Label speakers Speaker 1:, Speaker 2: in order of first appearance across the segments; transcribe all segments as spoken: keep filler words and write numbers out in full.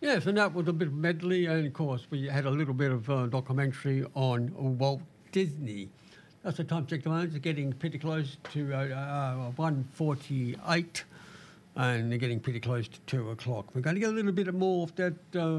Speaker 1: Yes, and that was a bit of medley, and of course we had a little bit of uh, documentary on Walt Disney. That's the time check. The moment. It's getting pretty close to uh, uh, one forty-eight, and they're getting pretty close to two o'clock. We're going to get a little bit more of that uh,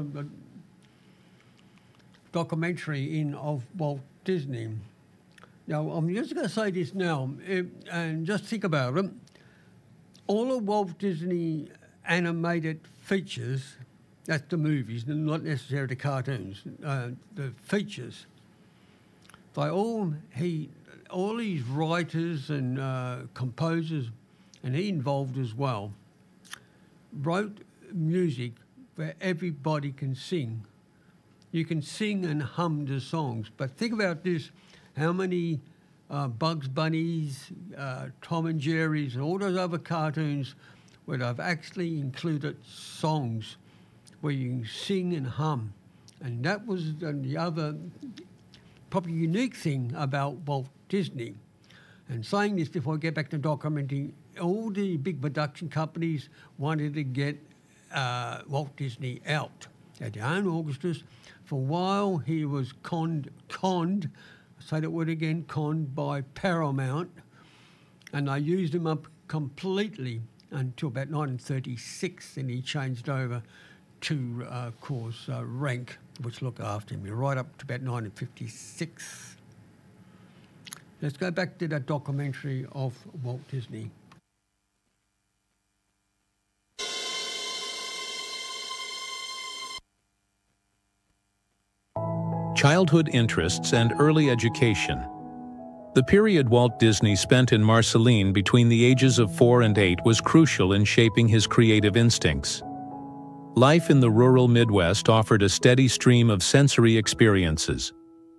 Speaker 1: documentary in of Walt Disney. Now, I'm just going to say this now, it, and just think about it. All of Walt Disney animated features, that's the movies, not necessarily the cartoons, uh, the features, they all, he, all these writers and uh, composers, and he involved as well, wrote music where everybody can sing. You can sing and hum the songs, but think about this, how many uh, Bugs Bunnies, uh, Tom and Jerry's, and all those other cartoons where they've actually included songs where you can sing and hum. And that was the other probably unique thing about Walt Disney. And saying this before I get back to documenting, all the big production companies wanted to get uh, Walt Disney out. They had their own orchestras. For a while, he was conned, conned, I say that word again, conned by Paramount, and they used him up completely until about nineteen thirty-six, and he changed over to, uh, of course, uh, Rank, which looked after him, right up to about nineteen fifty-six. Let's go back to that documentary of Walt Disney.
Speaker 2: Childhood interests and early education. The period Walt Disney spent in Marceline between the ages of four and eight was crucial in shaping his creative instincts. Life in the rural Midwest offered a steady stream of sensory experiences.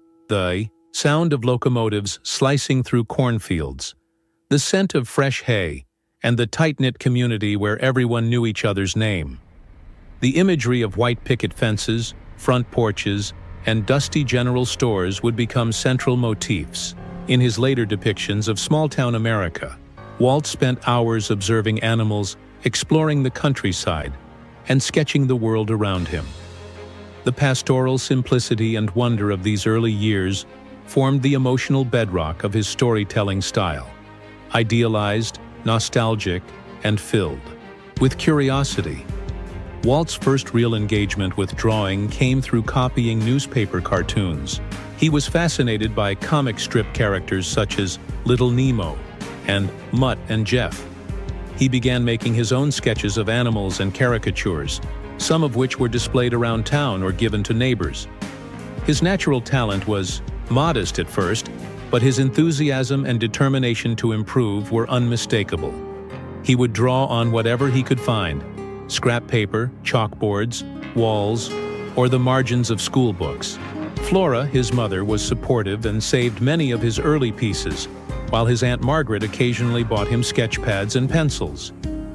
Speaker 2: The sound of locomotives slicing through cornfields, the scent of fresh hay, and the tight-knit community where everyone knew each other's name. The imagery of white picket fences, front porches, and dusty general stores would become central motifs. In his later depictions of small-town America, Walt spent hours observing animals, exploring the countryside, and sketching the world around him. The pastoral simplicity and wonder of these early years formed the emotional bedrock of his storytelling style, idealized, nostalgic, and filled with curiosity. Walt's first real engagement with drawing came through copying newspaper cartoons. He was fascinated by comic strip characters such as Little Nemo and Mutt and Jeff. He began making his own sketches of animals and caricatures, some of which were displayed around town or given to neighbors. His natural talent was modest at first, but his enthusiasm and determination to improve were unmistakable. He would draw on whatever he could find: scrap paper, chalkboards, walls, or the margins of school books. Flora, his mother, was supportive and saved many of his early pieces, while his Aunt Margaret occasionally bought him sketch pads and pencils.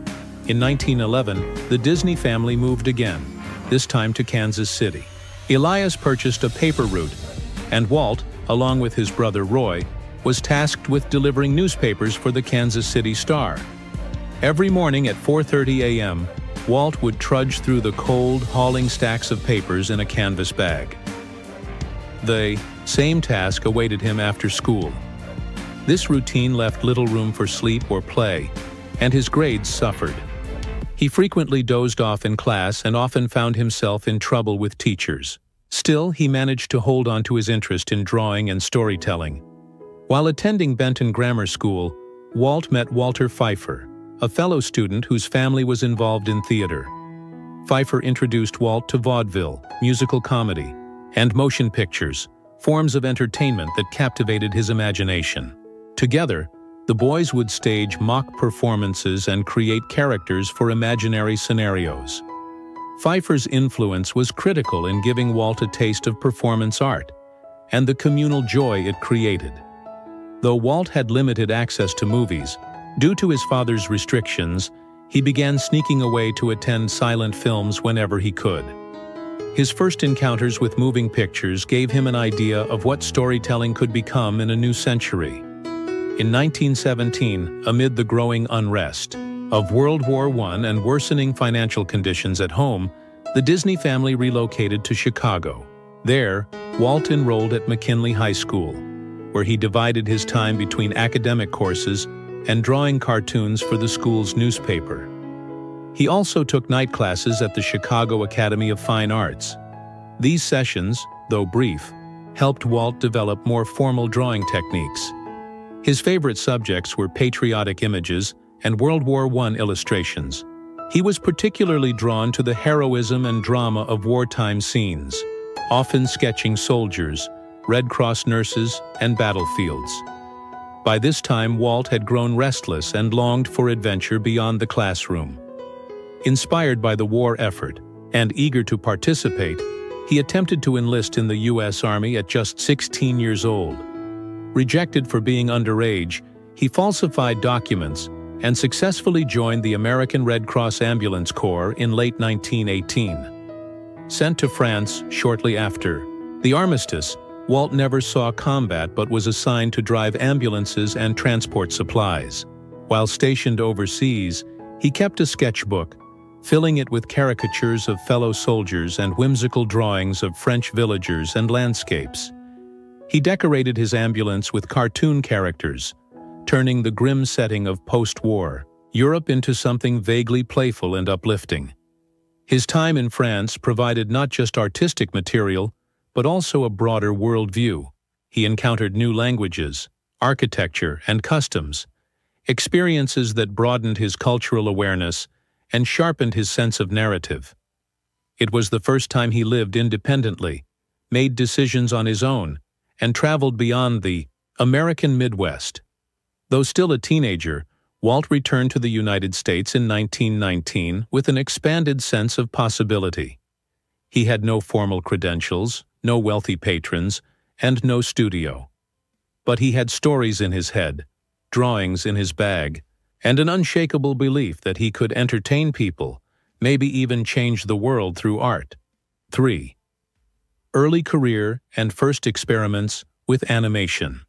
Speaker 2: In nineteen eleven, the Disney family moved again, this time to Kansas City. Elias purchased a paper route, and Walt, along with his brother Roy, was tasked with delivering newspapers for the Kansas City Star. Every morning at four thirty a m, Walt would trudge through the cold, hauling stacks of papers in a canvas bag. The same task awaited him after school. This routine left little room for sleep or play, and his grades suffered. He frequently dozed off in class and often found himself in trouble with teachers. Still, he managed to hold on to his interest in drawing and storytelling. While attending Benton Grammar School, Walt met Walter Pfeiffer, a fellow student whose family was involved in theater. Pfeiffer introduced Walt to vaudeville, musical comedy, and motion pictures, forms of entertainment that captivated his imagination. Together, the boys would stage mock performances and create characters for imaginary scenarios. Pfeiffer's influence was critical in giving Walt a taste of performance art and the communal joy it created. Though Walt had limited access to movies, due to his father's restrictions, he began sneaking away to attend silent films whenever he could. His first encounters with moving pictures gave him an idea of what storytelling could become in a new century. In nineteen seventeen, amid the growing unrest of World War One and worsening financial conditions at home, The Disney family relocated to Chicago. There, Walt enrolled at McKinley High School, where he divided his time between academic courses and drawing cartoons for the school's newspaper. He also took night classes at the Chicago Academy of Fine Arts. These sessions, though brief, helped Walt develop more formal drawing techniques. His favorite subjects were patriotic images and World War One illustrations. He was particularly drawn to the heroism and drama of wartime scenes, often sketching soldiers, Red Cross nurses, and battlefields. By this time, Walt had grown restless and longed for adventure beyond the classroom. Inspired by the war effort and eager to participate, he attempted to enlist in the U S Army at just sixteen years old. Rejected for being underage, he falsified documents and successfully joined the American Red Cross Ambulance Corps in late nineteen eighteen. Sent to France shortly after the armistice, Walt never saw combat but was assigned to drive ambulances and transport supplies. While stationed overseas, he kept a sketchbook, filling it with caricatures of fellow soldiers and whimsical drawings of French villagers and landscapes. He decorated his ambulance with cartoon characters, turning the grim setting of post-war Europe into something vaguely playful and uplifting. His time in France provided not just artistic material, but also a broader worldview. He encountered new languages, architecture, and customs, experiences that broadened his cultural awareness and sharpened his sense of narrative. It was the first time he lived independently, made decisions on his own, and traveled beyond the American Midwest. Though still a teenager, Walt returned to the United States in nineteen nineteen with an expanded sense of possibility. He had no formal credentials, no wealthy patrons, and no studio. But he had stories in his head, drawings in his bag, and an unshakable belief that he could entertain people, maybe even change the world through art. three. Early career and first experiments with animation.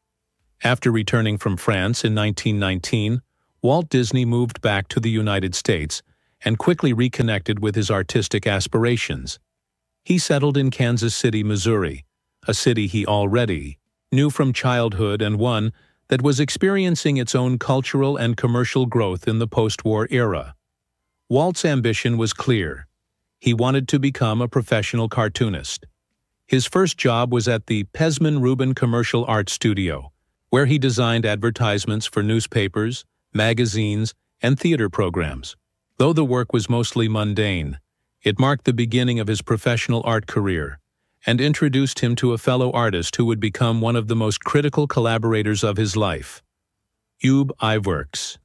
Speaker 2: After returning from France in nineteen nineteen, Walt Disney moved back to the United States and quickly reconnected with his artistic aspirations. He settled in Kansas City, Missouri, a city he already knew from childhood and one that was experiencing its own cultural and commercial growth in the post-war era. Walt's ambition was clear. He wanted to become a professional cartoonist. His first job was at the Pesman Rubin Commercial Art Studio, where he designed advertisements for newspapers, magazines, and theater programs. Though the work was mostly mundane, it marked the beginning of his professional art career and introduced him to a fellow artist who would become one of the most critical collaborators of his life, Ube Iwerks.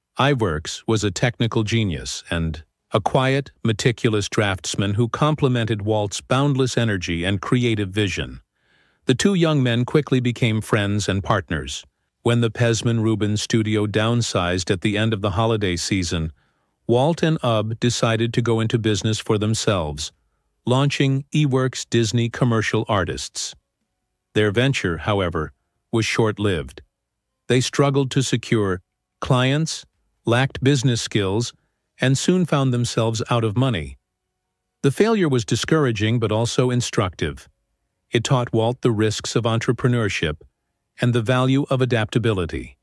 Speaker 2: Iwerks was a technical genius and a quiet, meticulous draftsman who complemented Walt's boundless energy and creative vision. The two young men quickly became friends and partners. When the Pesman Rubin studio downsized at the end of the holiday season, Walt and Ube decided to go into business for themselves, launching Iwerks Disney Commercial Artists. Their venture, however, was short-lived. They struggled to secure clients, lacked business skills, and soon found themselves out of money. The failure was discouraging but also instructive. It taught Walt the risks of entrepreneurship and the value of adaptability.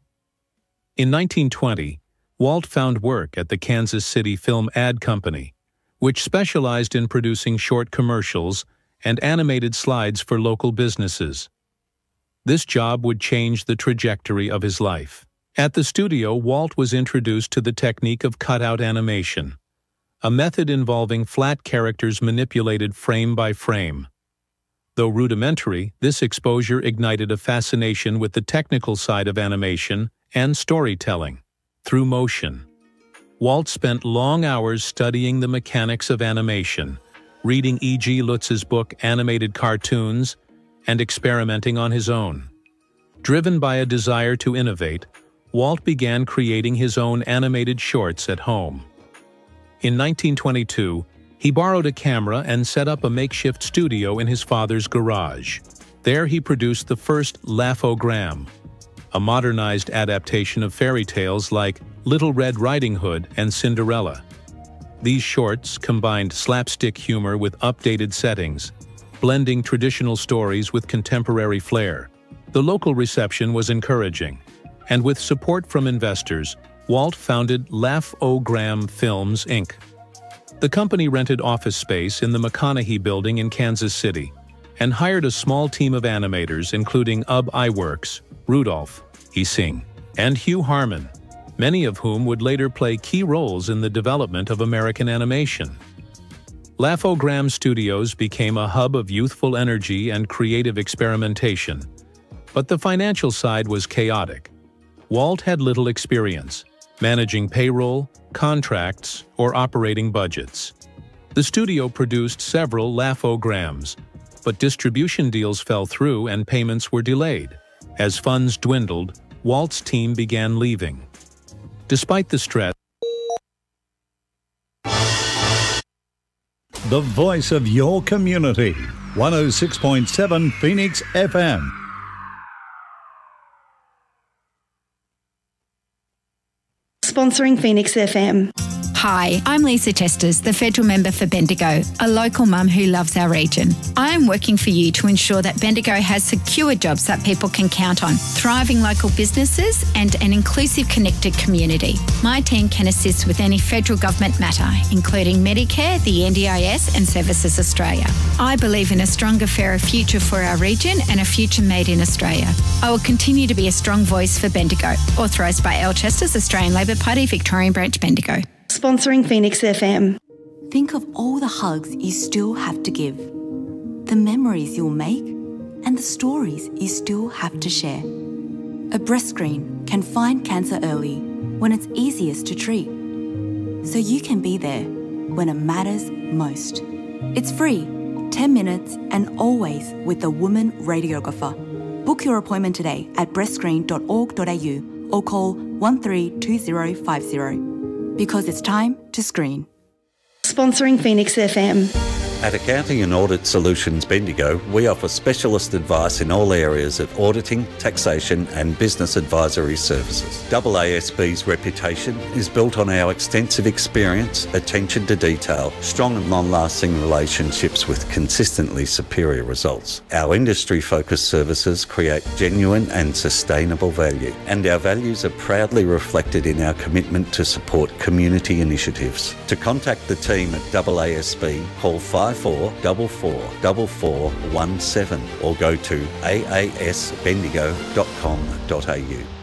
Speaker 2: In nineteen twenty, Walt found work at the Kansas City Film Ad Company, which specialized in producing short commercials and animated slides for local businesses. This job would change the trajectory of his life. At the studio, Walt was introduced to the technique of cutout animation, a method involving flat characters manipulated frame by frame. Though rudimentary, this exposure ignited a fascination with the technical side of animation and storytelling through motion. Walt spent long hours studying the mechanics of animation, reading E G Lutz's book Animated Cartoons, and experimenting on his own. Driven by a desire to innovate, Walt began creating his own animated shorts at home. In nineteen twenty-two, he borrowed a camera and set up a makeshift studio in his father's garage. There he produced the first Laugh-O-Gram, a modernized adaptation of fairy tales like Little Red Riding Hood and Cinderella. These shorts combined slapstick humor with updated settings, blending traditional stories with contemporary flair. The local reception was encouraging, and with support from investors, Walt founded Laugh-O-Gram Films, Incorporated. The company rented office space in the McConaughey Building in Kansas City and hired a small team of animators including Ub Iwerks, Rudolph Ising, and Hugh Harman, many of whom would later play key roles in the development of American animation. Laugh-O-Gram Studios became a hub of youthful energy and creative experimentation, but the financial side was chaotic. Walt had little experience managing payroll, contracts, or operating budgets. The studio produced several Laugh-O-Grams, but distribution deals fell through and payments were delayed. As funds dwindled, Walt's team began leaving. Despite the stress,
Speaker 3: the voice of your community, one oh six point seven Phoenix F M.
Speaker 4: Sponsoring Phoenix F M.
Speaker 5: Hi, I'm Lisa Testers, the federal member for Bendigo, a local mum who loves our region. I am working for you to ensure that Bendigo has secure jobs that people can count on, thriving local businesses and an inclusive, connected community. My team can assist with any federal government matter, including Medicare, the N D I S and Services Australia. I believe in a stronger, fairer future for our region and a future made in Australia. I will continue to be a strong voice for Bendigo. Authorised by Al Chesters, Australian Labor Party, Victorian Branch, Bendigo.
Speaker 4: Sponsoring Phoenix F M.
Speaker 6: Think of all the hugs you still have to give, the memories you'll make, and the stories you still have to share. A breast screen can find cancer early when it's easiest to treat, so you can be there when it matters most. It's free, ten minutes, and always with a woman radiographer. Book your appointment today at breast screen dot org dot a u or call one three two zero five zero. Because it's time to screen.
Speaker 4: Sponsoring Phoenix F M.
Speaker 7: At Accounting and Audit Solutions Bendigo, we offer specialist advice in all areas of auditing, taxation and business advisory services. A A S B's reputation is built on our extensive experience, attention to detail, strong and long-lasting relationships with consistently superior results. Our industry-focused services create genuine and sustainable value, and our values are proudly reflected in our commitment to support community initiatives. To contact the team at A A S B, call five four four four four four one seven or go to a a s bendigo dot com dot a u.